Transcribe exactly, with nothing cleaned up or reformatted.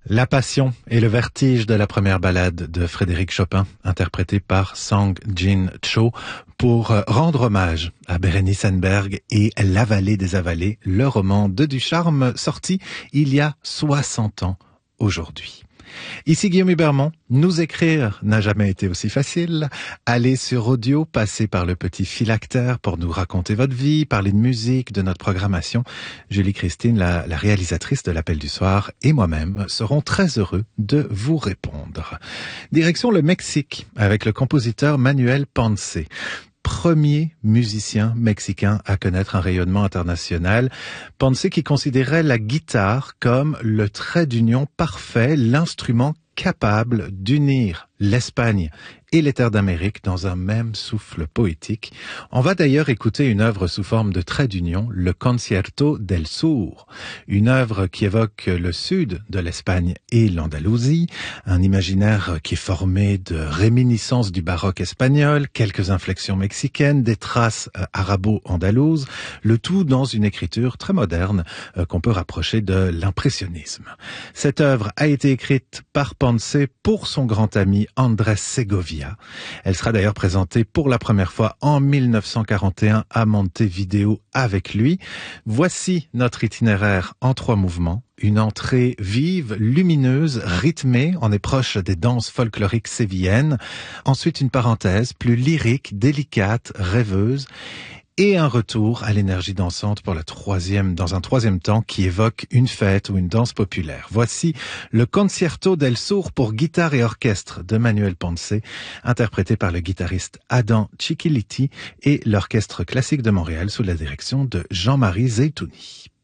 La passion et le vertige de la première ballade de Frédéric Chopin, interprétée par Sang Jin Cho, pour rendre hommage à Bérénice Henneberg et La Vallée des Avalées, le roman de Ducharme sorti il y a soixante ans aujourd'hui. Ici Guillaume Hubermont, nous écrire n'a jamais été aussi facile. Allez sur Audio, passez par le petit phylactère pour nous raconter votre vie, parler de musique, de notre programmation. Julie Christine, la, la réalisatrice de l'Appel du Soir, et moi-même serons très heureux de vous répondre. Direction le Mexique avec le compositeur Manuel Ponce. Premier musicien mexicain à connaître un rayonnement international. Ponce qui considérait la guitare comme le trait d'union parfait, l'instrument capable d'unir l'Espagne et les terres d'Amérique dans un même souffle poétique. On va d'ailleurs écouter une œuvre sous forme de trait d'union, le Concierto del Sur, une œuvre qui évoque le sud de l'Espagne et l'Andalousie, un imaginaire qui est formé de réminiscences du baroque espagnol, quelques inflexions mexicaines, des traces euh, arabo-andalouses, le tout dans une écriture très moderne euh, qu'on peut rapprocher de l'impressionnisme. Cette œuvre a été écrite par Ponce pour son grand ami Andrés Segovia. Elle sera d'ailleurs présentée pour la première fois en mille neuf cent quarante et un à Montevideo avec lui. Voici notre itinéraire en trois mouvements. Une entrée vive, lumineuse, rythmée, on est proche des danses folkloriques sévillaines. Ensuite une parenthèse plus lyrique, délicate, rêveuse. Et un retour à l'énergie dansante pour la troisième, dans un troisième temps qui évoque une fête ou une danse populaire. Voici le Concierto del Sur pour guitare et orchestre de Manuel Ponce, interprété par le guitariste Adam Chiquiliti et l'Orchestre classique de Montréal sous la direction de Jean-Marie Zeitouni.